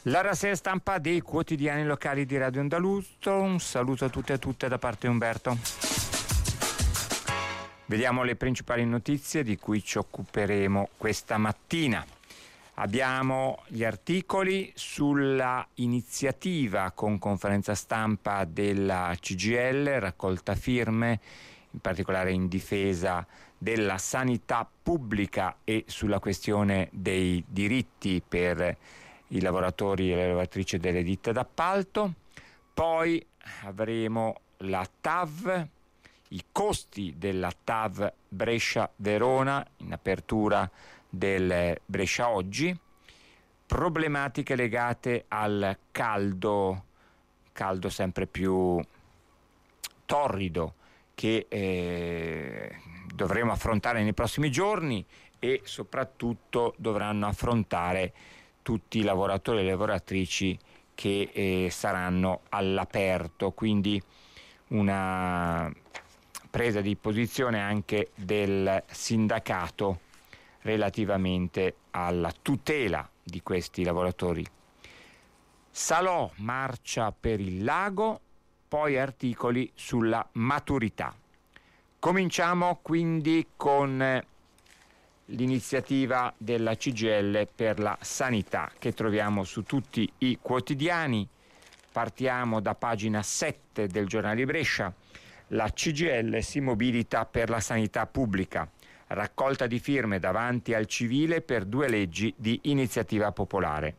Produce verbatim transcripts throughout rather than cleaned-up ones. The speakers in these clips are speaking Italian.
La rassegna stampa dei quotidiani locali di Radio Andalusto. Un saluto a tutti e a tutte da parte di Umberto. Vediamo le principali notizie di cui ci occuperemo questa mattina. Abbiamo gli articoli sulla iniziativa con conferenza stampa della C G I L, raccolta firme, in particolare in difesa della sanità pubblica e sulla questione dei diritti per i lavoratori e le lavoratrici delle ditte d'appalto. Poi avremo la T A V, i costi della T A V Brescia-Verona in apertura del Brescia Oggi, problematiche legate al caldo, caldo sempre più torrido che eh, dovremo affrontare nei prossimi giorni e soprattutto dovranno affrontare tutti i lavoratori e le lavoratrici che eh, saranno all'aperto, quindi una presa di posizione anche del sindacato relativamente alla tutela di questi lavoratori. Salò marcia per il lago, poi articoli sulla maturità. Cominciamo quindi con l'iniziativa della C G I L per la sanità che troviamo su tutti i quotidiani. Partiamo da pagina sette del giornale di Brescia. La C G I L si mobilita per la sanità pubblica. Raccolta di firme davanti al civile per due leggi di iniziativa popolare.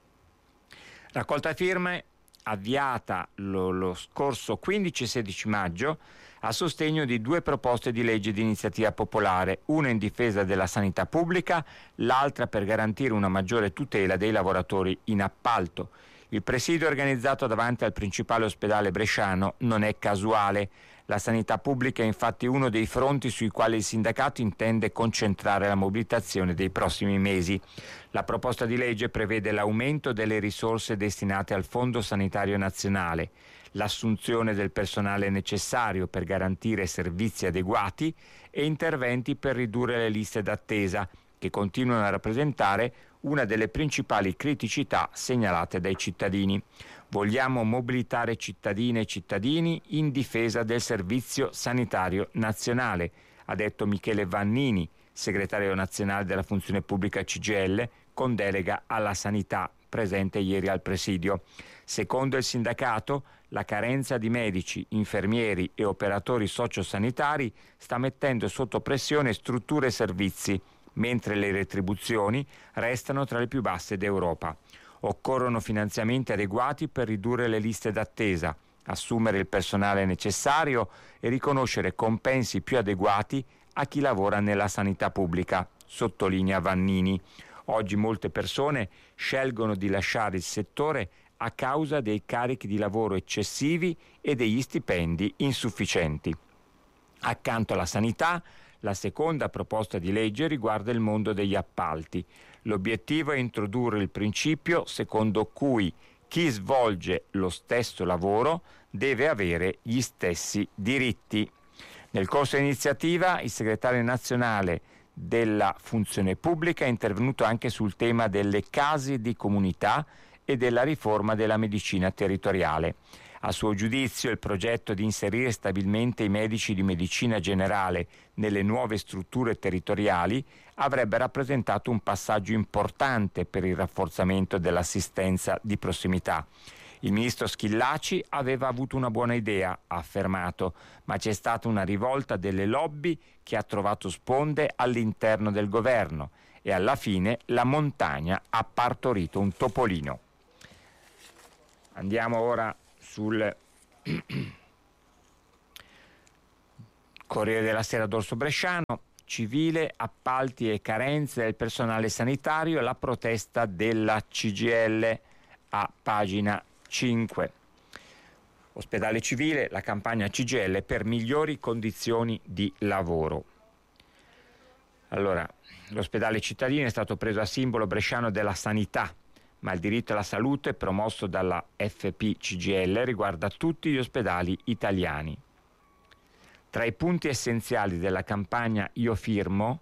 Raccolta firme avviata lo, lo scorso quindici e sedici maggio a sostegno di due proposte di legge di iniziativa popolare, una in difesa della sanità pubblica, l'altra per garantire una maggiore tutela dei lavoratori in appalto. Il presidio organizzato davanti al principale ospedale bresciano non è casuale. La sanità pubblica è infatti uno dei fronti sui quali il sindacato intende concentrare la mobilitazione dei prossimi mesi. La proposta di legge prevede l'aumento delle risorse destinate al Fondo Sanitario Nazionale, l'assunzione del personale necessario per garantire servizi adeguati e interventi per ridurre le liste d'attesa, che continuano a rappresentare una delle principali criticità segnalate dai cittadini. Vogliamo mobilitare cittadine e cittadini in difesa del Servizio Sanitario Nazionale, ha detto Michele Vannini, segretario nazionale della Funzione Pubblica C G I L, con delega alla sanità, presente ieri al presidio. Secondo il sindacato, la carenza di medici, infermieri e operatori sociosanitari sta mettendo sotto pressione strutture e servizi, mentre le retribuzioni restano tra le più basse d'Europa. Occorrono finanziamenti adeguati per ridurre le liste d'attesa, assumere il personale necessario e riconoscere compensi più adeguati a chi lavora nella sanità pubblica, sottolinea Vannini. Oggi molte persone scelgono di lasciare il settore a causa dei carichi di lavoro eccessivi e degli stipendi insufficienti. Accanto alla sanità, la seconda proposta di legge riguarda il mondo degli appalti. L'obiettivo è introdurre il principio secondo cui chi svolge lo stesso lavoro deve avere gli stessi diritti. Nel corso dell'iniziativa, il segretario nazionale della Funzione Pubblica è intervenuto anche sul tema delle case di comunità e della riforma della medicina territoriale. A suo giudizio, il progetto di inserire stabilmente i medici di medicina generale nelle nuove strutture territoriali avrebbe rappresentato un passaggio importante per il rafforzamento dell'assistenza di prossimità. Il ministro Schillaci aveva avuto una buona idea, ha affermato, ma c'è stata una rivolta delle lobby che ha trovato sponde all'interno del governo e alla fine la montagna ha partorito un topolino. Andiamo ora sul Corriere della Sera d'Orso Bresciano. Civile, appalti e carenze del personale sanitario, la protesta della C G I L a pagina cinque. Ospedale civile, la campagna C G I L per migliori condizioni di lavoro. Allora, l'ospedale cittadino è stato preso a simbolo bresciano della sanità, ma il diritto alla salute promosso dalla F P C G I L riguarda tutti gli ospedali italiani. Tra i punti essenziali della campagna Io firmo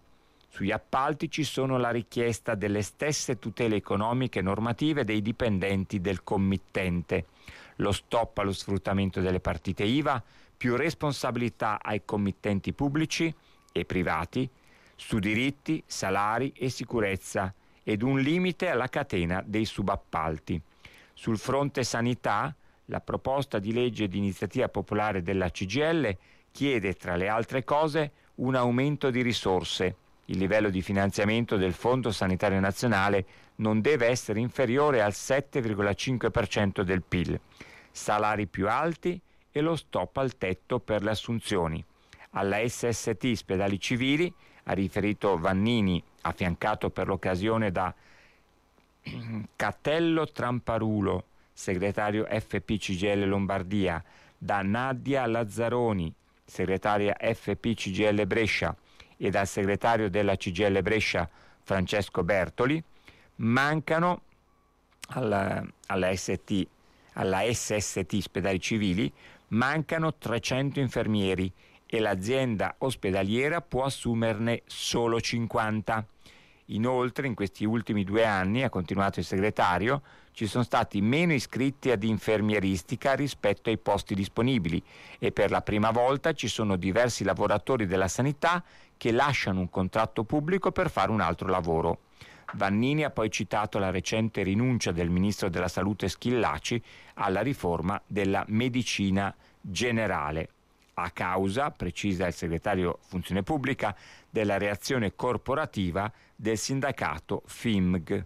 Sugli appalti ci sono la richiesta delle stesse tutele economiche e normative dei dipendenti del committente, lo stop allo sfruttamento delle partite I V A, più responsabilità ai committenti pubblici e privati su diritti, salari e sicurezza ed un limite alla catena dei subappalti. Sul fronte sanità, la proposta di legge di iniziativa popolare della C G I L chiede, tra le altre cose, un aumento di risorse. Il livello di finanziamento del Fondo Sanitario Nazionale non deve essere inferiore al sette virgola cinque per cento del P I L. Salari più alti e lo stop al tetto per le assunzioni. Alla S S T Spedali Civili, ha riferito Vannini, affiancato per l'occasione da Catello Tramparulo, segretario F P C G I L Lombardia, da Nadia Lazzaroni, segretaria F P C G I L Brescia, e dal segretario della C G I L Brescia Francesco Bertoli, mancano alla, alla, S T, alla S S T Spedali Civili mancano trecento infermieri e l'azienda ospedaliera può assumerne solo cinquanta. Inoltre, in questi ultimi due anni, ha continuato il segretario, ci sono stati meno iscritti ad infermieristica rispetto ai posti disponibili e per la prima volta ci sono diversi lavoratori della sanità che lasciano un contratto pubblico per fare un altro lavoro. Vannini ha poi citato la recente rinuncia del ministro della Salute Schillaci alla riforma della medicina generale, a causa, precisa il segretario Funzione Pubblica, della reazione corporativa del sindacato F I M G.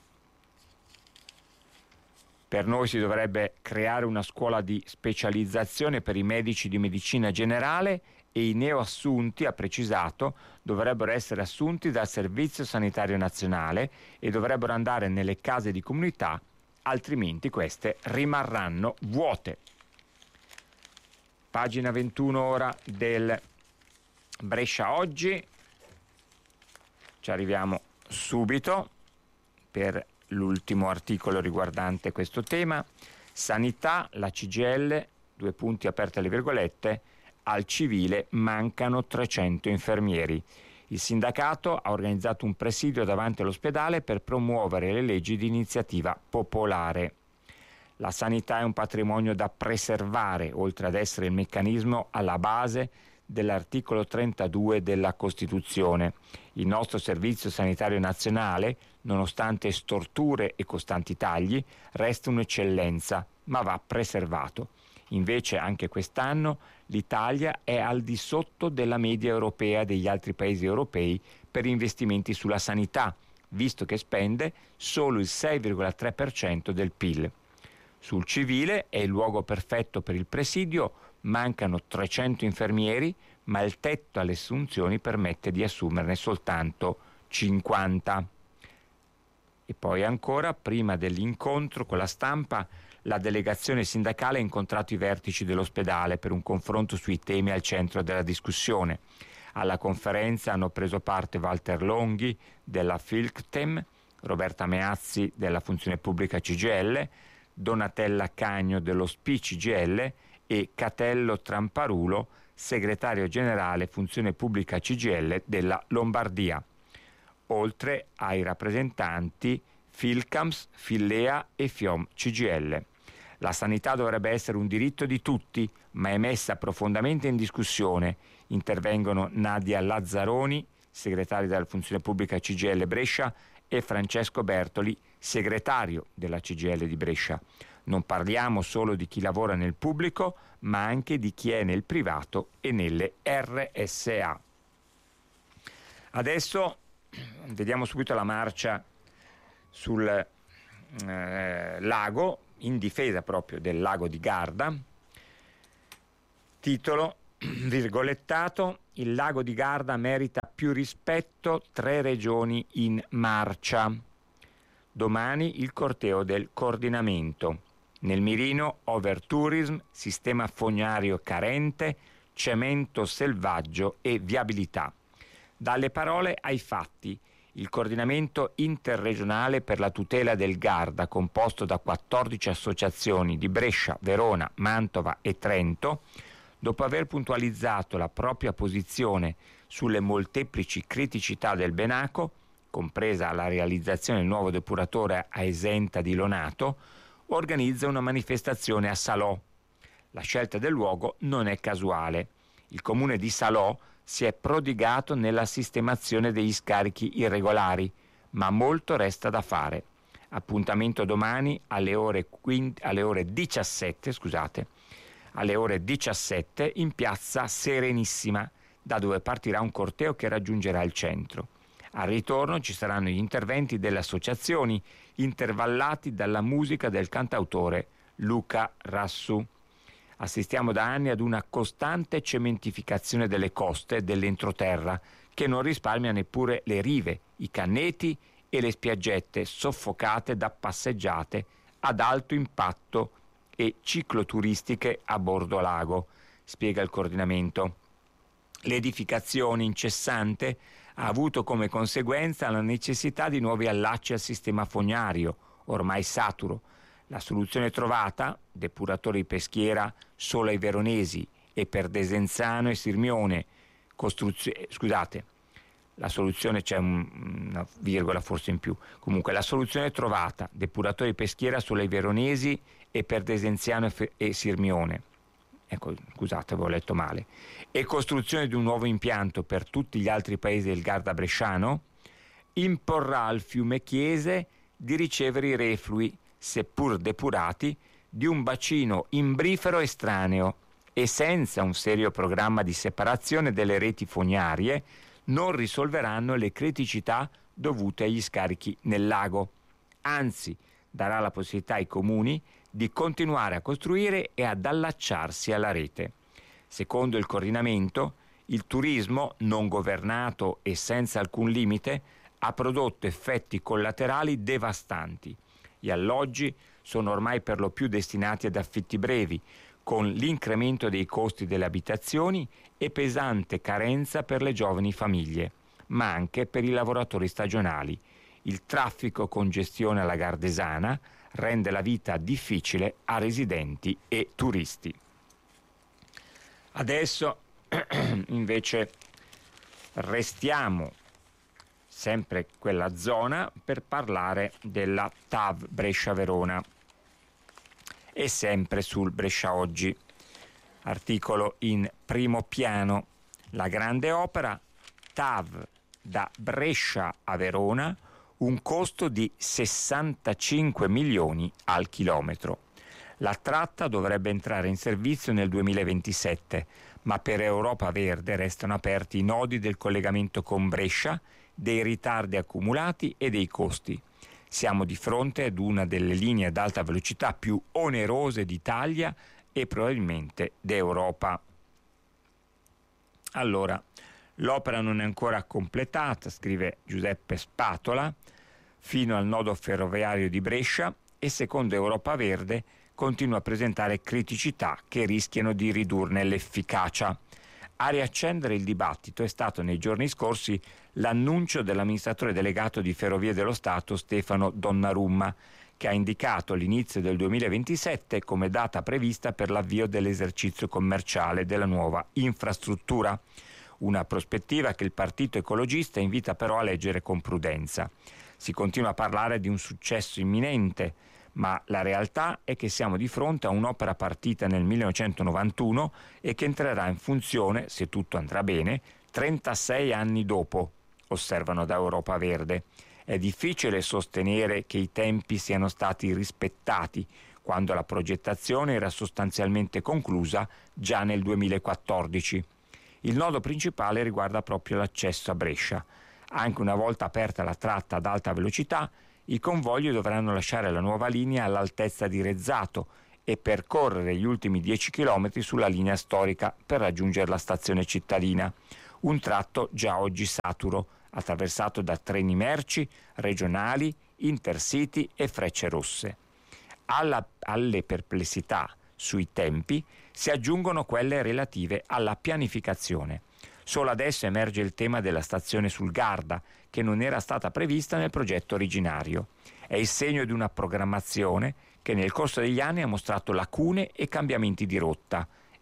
Per noi si dovrebbe creare una scuola di specializzazione per i medici di medicina generale e i neoassunti, ha precisato, dovrebbero essere assunti dal Servizio Sanitario Nazionale e dovrebbero andare nelle case di comunità, altrimenti queste rimarranno vuote. Pagina ventuno ora del Brescia Oggi, ci arriviamo subito per l'ultimo articolo riguardante questo tema. Sanità, la C G I L, due punti aperte le virgolette, al civile mancano trecento infermieri. Il sindacato ha organizzato un presidio davanti all'ospedale per promuovere le leggi di iniziativa popolare. La sanità è un patrimonio da preservare, oltre ad essere il meccanismo alla base dell'articolo trentadue della Costituzione. Il nostro Servizio Sanitario Nazionale, nonostante storture e costanti tagli, resta un'eccellenza, ma va preservato. Invece anche quest'anno l'Italia è al di sotto della media europea degli altri paesi europei per investimenti sulla sanità, visto che spende solo il sei virgola tre per cento del P I L. Sul civile è il luogo perfetto per il presidio, mancano trecento infermieri, ma il tetto alle assunzioni permette di assumerne soltanto cinquanta. E poi ancora, prima dell'incontro con la stampa, la delegazione sindacale ha incontrato i vertici dell'ospedale per un confronto sui temi al centro della discussione. Alla conferenza hanno preso parte Walter Longhi della Filctem, Roberta Meazzi della Funzione Pubblica C G I L, Donatella Cagno dello S P I C G I L e Catello Tramparulo, segretario generale Funzione Pubblica C G I L della Lombardia, oltre ai rappresentanti Filcams, Fillea e Fiom C G I L. La sanità dovrebbe essere un diritto di tutti, ma è messa profondamente in discussione. Intervengono Nadia Lazzaroni, segretaria della Funzione Pubblica C G I L Brescia, e Francesco Bertoli, segretario della C G I L di Brescia. Non parliamo solo di chi lavora nel pubblico, ma anche di chi è nel privato e nelle R S A. Adesso vediamo subito la marcia sul eh, lago, in difesa proprio del lago di Garda. Titolo virgolettato: il lago di Garda merita più rispetto, tre regioni in marcia. Domani il corteo del coordinamento. Nel mirino overtourism, sistema fognario carente, cemento selvaggio e viabilità. Dalle parole ai fatti. Il coordinamento interregionale per la tutela del Garda, composto da quattordici associazioni di Brescia, Verona, Mantova e Trento, Dopo aver puntualizzato la propria posizione sulle molteplici criticità del Benaco, compresa la realizzazione del nuovo depuratore a Esenta di Lonato, organizza una manifestazione a Salò. La scelta del luogo non è casuale. Il comune di Salò si è prodigato nella sistemazione degli scarichi irregolari, ma molto resta da fare. Appuntamento domani alle ore, quindici, alle ore diciassette, scusate, alle ore diciassette in piazza Serenissima, da dove partirà un corteo che raggiungerà il centro. Al ritorno ci saranno gli interventi delle associazioni, intervallati dalla musica del cantautore Luca Rassù. Assistiamo da anni ad una costante cementificazione delle coste e dell'entroterra, che non risparmia neppure le rive, i canneti e le spiaggette soffocate da passeggiate ad alto impatto e cicloturistiche a bordo lago, spiega il coordinamento. L'edificazione incessante ha avuto come conseguenza la necessità di nuovi allacci al sistema fognario, ormai saturo. La soluzione trovata, depuratori peschiera solo ai Veronesi e per Desenzano e Sirmione, costruzione, scusate, la soluzione c'è un, una virgola forse in più, comunque la soluzione trovata, depuratori peschiera solo ai Veronesi e per Desenzano e, e Sirmione, ecco, scusate, avevo letto male, e costruzione di un nuovo impianto per tutti gli altri paesi del Garda bresciano, imporrà al fiume Chiese di ricevere i reflui, seppur depurati, di un bacino imbrifero estraneo e senza un serio programma di separazione delle reti fognarie non risolveranno le criticità dovute agli scarichi nel lago. Anzi, darà la possibilità ai comuni di continuare a costruire e ad allacciarsi alla rete. Secondo il coordinamento, il turismo non governato e senza alcun limite ha prodotto effetti collaterali devastanti. Gli alloggi sono ormai per lo più destinati ad affitti brevi, con l'incremento dei costi delle abitazioni e pesante carenza per le giovani famiglie, ma anche per i lavoratori stagionali. Il traffico congestione alla Gardesana rende la vita difficile a residenti e turisti. Adesso invece restiamo sempre quella zona per parlare della T A V Brescia-Verona e sempre sul Brescia Oggi. Articolo in primo piano: la grande opera T A V da Brescia a Verona, un costo di sessantacinque milioni al chilometro. La tratta dovrebbe entrare in servizio nel duemilaventisette, ma per Europa Verde restano aperti i nodi del collegamento con Brescia, dei ritardi accumulati e dei costi. Siamo di fronte ad una delle linee ad alta velocità più onerose d'Italia e probabilmente d'Europa. Allora, l'opera non è ancora completata, scrive Giuseppe Spatola, fino al nodo ferroviario di Brescia, e secondo Europa Verde continua a presentare criticità che rischiano di ridurne l'efficacia. A riaccendere il dibattito è stato nei giorni scorsi l'annuncio dell'amministratore delegato di Ferrovie dello Stato Stefano Donnarumma, che ha indicato l'inizio del duemilaventisette come data prevista per l'avvio dell'esercizio commerciale della nuova infrastruttura. Una prospettiva che il Partito Ecologista invita però a leggere con prudenza. Si continua a parlare di un successo imminente, ma la realtà è che siamo di fronte a un'opera partita nel millenovecentonovantuno e che entrerà in funzione, se tutto andrà bene, trentasei anni dopo, osservano da Europa Verde. È difficile sostenere che i tempi siano stati rispettati quando la progettazione era sostanzialmente conclusa già nel duemilaquattordici. Il nodo principale riguarda proprio l'accesso a Brescia. Anche una volta aperta la tratta ad alta velocità, i convogli dovranno lasciare la nuova linea all'altezza di Rezzato e percorrere gli ultimi dieci chilometri sulla linea storica per raggiungere la stazione cittadina, un tratto già oggi saturo, attraversato da treni merci, regionali, intercity e frecce rosse. Alla, alle perplessità sui tempi si aggiungono quelle relative alla pianificazione. Solo adesso emerge il tema della stazione sul Garda, che non era stata prevista nel progetto originario. È il segno di una programmazione che nel corso degli anni ha mostrato lacune e cambiamenti di rotta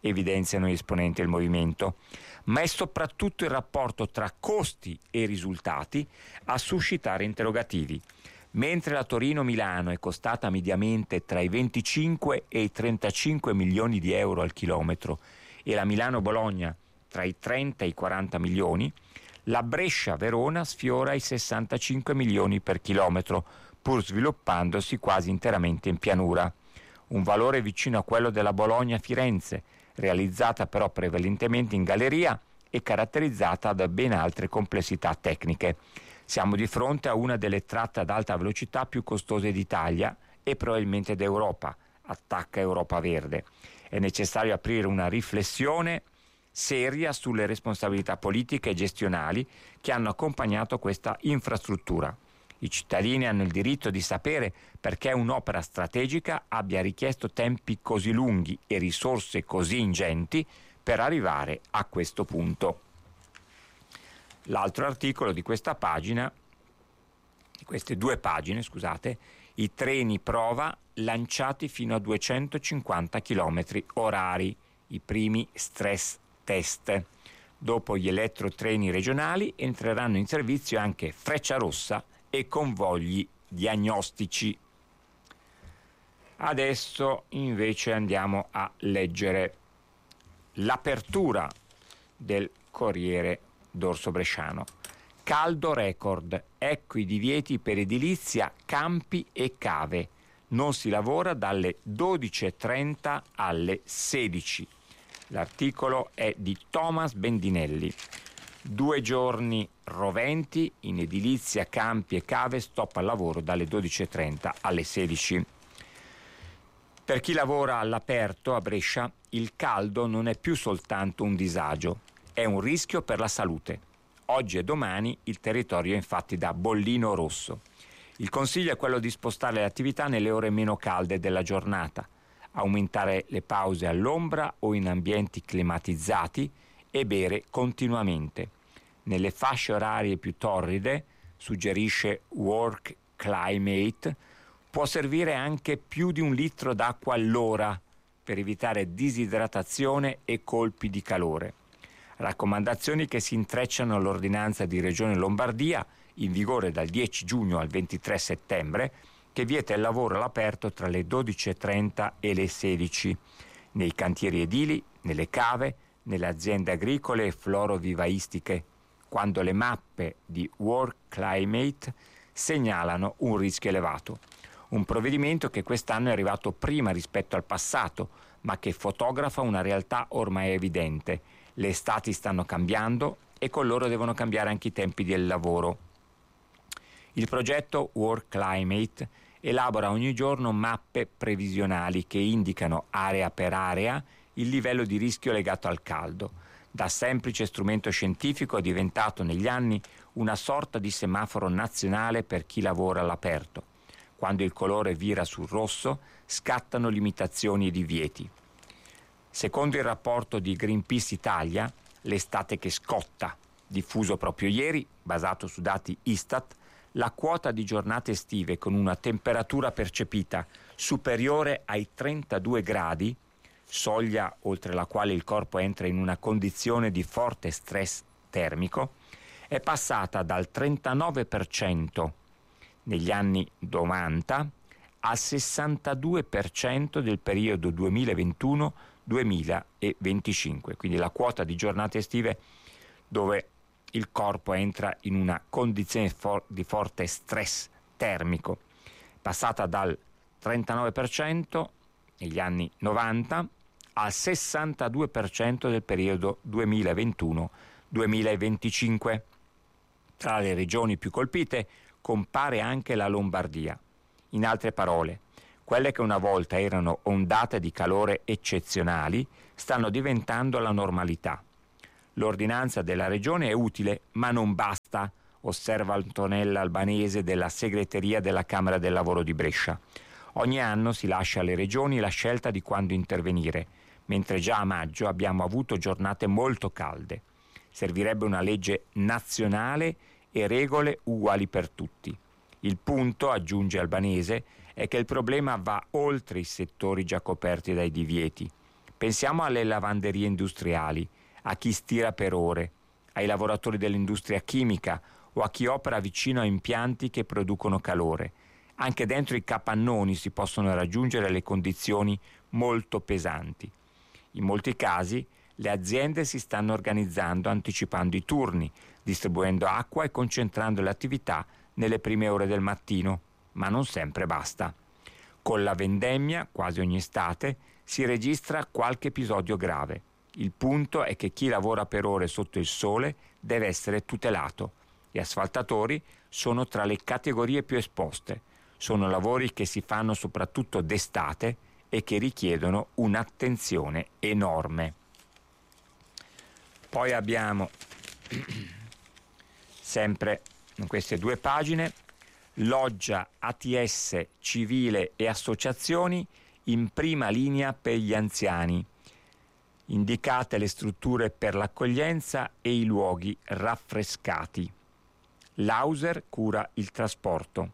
evidenziano gli esponenti del movimento, ma è soprattutto il rapporto tra costi e risultati a suscitare interrogativi. Mentre la Torino-Milano è costata mediamente tra i venticinque e i trentacinque milioni di euro al chilometro e la Milano-Bologna tra i trenta e i quaranta milioni, la Brescia-Verona sfiora i sessantacinque milioni per chilometro, pur sviluppandosi quasi interamente in pianura. Un valore vicino a quello della Bologna-Firenze, realizzata però prevalentemente in galleria e caratterizzata da ben altre complessità tecniche. Siamo di fronte a una delle tratte ad alta velocità più costose d'Italia e probabilmente d'Europa, attacca Europa Verde. È necessario aprire una riflessione seria sulle responsabilità politiche e gestionali che hanno accompagnato questa infrastruttura. I cittadini hanno il diritto di sapere perché un'opera strategica abbia richiesto tempi così lunghi e risorse così ingenti per arrivare a questo punto. L'altro articolo di questa pagina, di queste due pagine, scusate, i treni prova lanciati fino a duecentocinquanta chilometri orari, i primi stress test. Dopo gli elettrotreni regionali entreranno in servizio anche Frecciarossa e convogli diagnostici. Adesso invece andiamo a leggere l'apertura del Corriere d'Orso Bresciano. Caldo record, ecco i divieti per edilizia, campi e cave. Non si lavora dalle dodici e trenta alle sedici. L'articolo è di Thomas Bendinelli. Due giorni roventi in edilizia, campi e cave, stop al lavoro dalle dodici e trenta alle sedici. Per chi lavora all'aperto a Brescia, il caldo non è più soltanto un disagio, è un rischio per la salute. Oggi e domani il territorio è infatti da bollino rosso. Il consiglio è quello di spostare le attività nelle ore meno calde della giornata, aumentare le pause all'ombra o in ambienti climatizzati e bere continuamente. Nelle fasce orarie più torride, suggerisce Work Climate, può servire anche più di un litro d'acqua all'ora per evitare disidratazione e colpi di calore. Raccomandazioni che si intrecciano all'ordinanza di Regione Lombardia, in vigore dal dieci giugno al ventitré settembre, che vieta il lavoro all'aperto tra le dodici e trenta e le sedici, nei cantieri edili, nelle cave, nelle aziende agricole e florovivaistiche, quando le mappe di Work Climate segnalano un rischio elevato. Un provvedimento che quest'anno è arrivato prima rispetto al passato, ma che fotografa una realtà ormai evidente. Le estati stanno cambiando e con loro devono cambiare anche i tempi del lavoro. Il progetto Work Climate elabora ogni giorno mappe previsionali che indicano area per area il livello di rischio legato al caldo. Da semplice strumento scientifico è diventato negli anni una sorta di semaforo nazionale per chi lavora all'aperto. Quando il colore vira sul rosso, scattano limitazioni e divieti. Secondo il rapporto di Greenpeace Italia, l'estate che scotta, diffuso proprio ieri, basato su dati Istat, la quota di giornate estive con una temperatura percepita superiore ai trentadue gradi, soglia oltre la quale il corpo entra in una condizione di forte stress termico, è passata dal trentanove per cento negli anni novanta al sessantadue per cento del periodo duemilaventuno duemilaventicinque, quindi la quota di giornate estive dove il corpo entra in una condizione for- di forte stress termico, passata dal trentanove per cento negli anni novanta al sessantadue per cento del periodo duemilaventuno duemilaventicinque. Tra le regioni più colpite compare anche la Lombardia. In altre parole, quelle che una volta erano ondate di calore eccezionali stanno diventando la normalità. L'ordinanza della regione è utile, ma non basta, osserva Antonella Albanese della segreteria della Camera del Lavoro di Brescia. Ogni anno si lascia alle regioni la scelta di quando intervenire, mentre già a maggio abbiamo avuto giornate molto calde. Servirebbe una legge nazionale e regole uguali per tutti. Il punto, aggiunge Albanese, è che il problema va oltre i settori già coperti dai divieti. Pensiamo alle lavanderie industriali, a chi stira per ore, ai lavoratori dell'industria chimica o a chi opera vicino a impianti che producono calore. Anche dentro i capannoni si possono raggiungere le condizioni molto pesanti. In molti casi le aziende si stanno organizzando anticipando i turni, distribuendo acqua e concentrando le attività nelle prime ore del mattino, ma non sempre basta. Con la vendemmia, quasi ogni estate, si registra qualche episodio grave. Il punto è che chi lavora per ore sotto il sole deve essere tutelato. Gli asfaltatori sono tra le categorie più esposte. Sono lavori che si fanno soprattutto d'estate e che richiedono un'attenzione enorme. Poi abbiamo, sempre in queste due pagine, Loggia A T S civile e associazioni in prima linea per gli anziani. Indicate le strutture per l'accoglienza e i luoghi raffrescati. L'Auser cura il trasporto.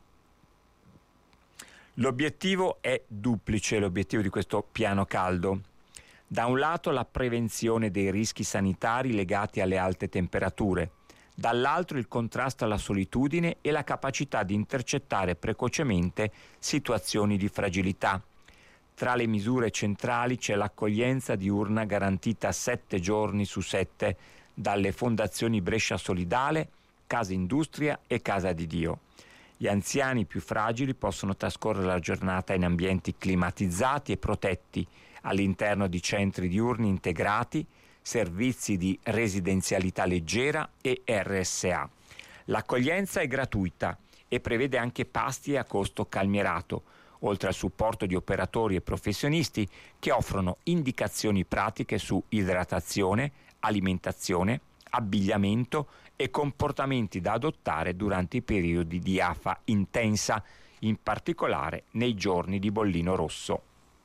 L'obiettivo è duplice, l'obiettivo di questo piano caldo. Da un lato la prevenzione dei rischi sanitari legati alle alte temperature, dall'altro il contrasto alla solitudine e la capacità di intercettare precocemente situazioni di fragilità. Tra le misure centrali c'è l'accoglienza diurna garantita sette giorni su sette dalle fondazioni Brescia Solidale, Casa Industria e Casa di Dio. Gli anziani più fragili possono trascorrere la giornata in ambienti climatizzati e protetti all'interno di centri diurni integrati, servizi di residenzialità leggera e R S A. L'accoglienza è gratuita e prevede anche pasti a costo calmierato, oltre al supporto di operatori e professionisti che offrono indicazioni pratiche su idratazione, alimentazione, abbigliamento e comportamenti da adottare durante i periodi di afa intensa, in particolare nei giorni di bollino rosso.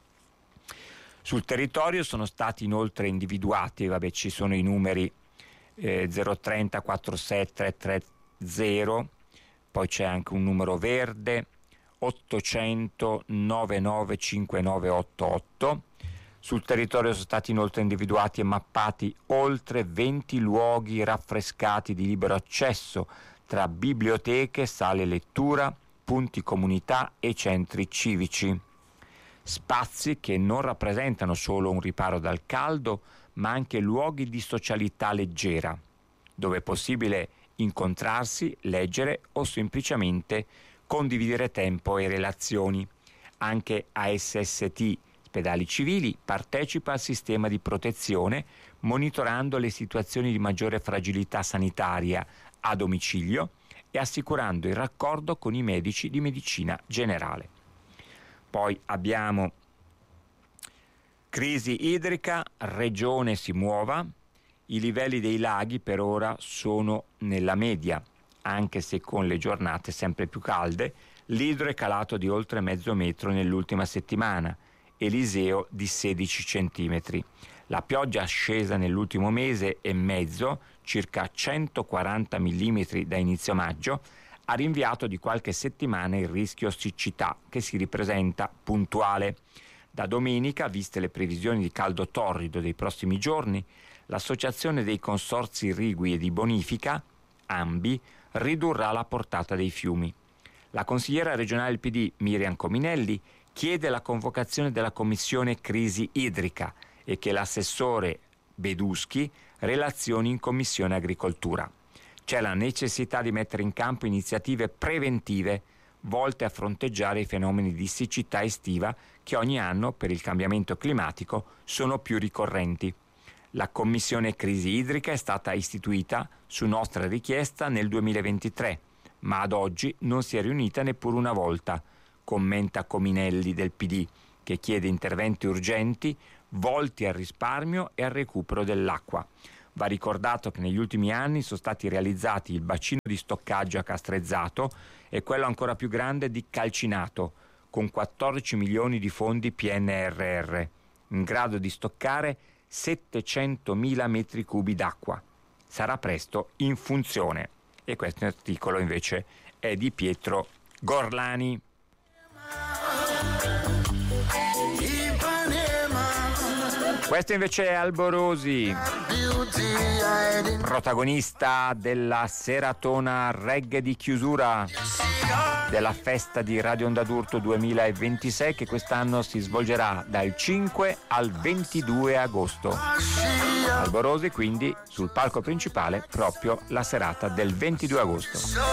Sul territorio sono stati inoltre individuati, vabbè, ci sono i numeri eh, zero trenta quarantasette trettanta, poi c'è anche un numero verde ottocento novantanove cinquantanove ottantotto. Sul territorio sono stati inoltre individuati e mappati oltre venti luoghi raffrescati di libero accesso tra biblioteche, sale lettura, punti comunità e centri civici. Spazi che non rappresentano solo un riparo dal caldo, ma anche luoghi di socialità leggera, dove è possibile incontrarsi, leggere o semplicemente condividere tempo e relazioni. Anche A S S T Ospedali Civili partecipa al sistema di protezione, monitorando le situazioni di maggiore fragilità sanitaria a domicilio e assicurando il raccordo con i medici di medicina generale. Poi abbiamo crisi idrica, regione si muova, i livelli dei laghi per ora sono nella media, anche se con le giornate sempre più calde, l'idro è calato di oltre mezzo metro nell'ultima settimana, Eliseo di sedici centimetri. La pioggia scesa nell'ultimo mese e mezzo, circa centoquaranta millimetri da inizio maggio, ha rinviato di qualche settimana il rischio siccità che si ripresenta puntuale. Da domenica, viste le previsioni di caldo torrido dei prossimi giorni, l'Associazione dei Consorzi Irrigui e di Bonifica, AMBI, ridurrà la portata dei fiumi. La consigliera regionale del P D Miriam Cominelli chiede la convocazione della commissione crisi idrica e che l'assessore Beduschi relazioni in commissione agricoltura. C'è la necessità di mettere in campo iniziative preventive volte a fronteggiare i fenomeni di siccità estiva che ogni anno per il cambiamento climatico sono più ricorrenti. La commissione crisi idrica è stata istituita su nostra richiesta nel duemilaventitré, ma ad oggi non si è riunita neppure una volta, commenta Cominelli del P D, che chiede interventi urgenti volti al risparmio e al recupero dell'acqua. Va ricordato che negli ultimi anni sono stati realizzati il bacino di stoccaggio a Castrezzato e quello ancora più grande di Calcinato, con quattordici milioni di fondi P N R R, in grado di stoccare settecentomila metri cubi d'acqua. Sarà presto in funzione. E questo articolo invece è di Pietro Gorlani. Questo invece è Alborosi, protagonista della seratona reggae di chiusura della festa di Radio Onda d'Urto duemilaventisei, che quest'anno si svolgerà dal cinque al ventidue agosto. Alborosi quindi sul palco principale proprio la serata del ventidue agosto.